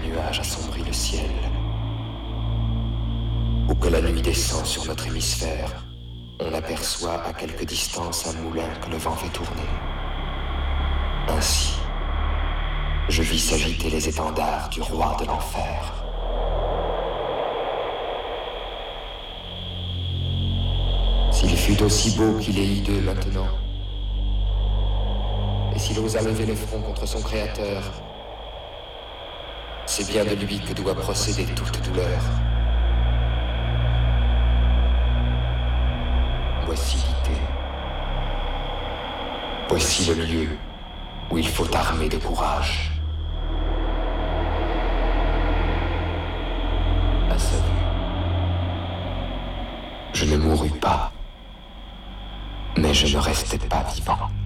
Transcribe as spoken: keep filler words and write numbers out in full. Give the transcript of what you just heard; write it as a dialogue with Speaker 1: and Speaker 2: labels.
Speaker 1: nuage assombrit le ciel, ou que la nuit descend sur notre hémisphère, on aperçoit à quelque distance un moulin que le vent fait tourner. Ainsi, je vis s'agiter les étendards du roi de l'enfer. S'il fut aussi beau qu'il est hideux maintenant, et s'il osa lever le front contre son créateur, c'est bien de lui que doit procéder toute douleur. Voici l'idée. Voici le lieu où il faut armer de courage. À sa vue, je ne mourus pas, mais je ne restais pas vivant.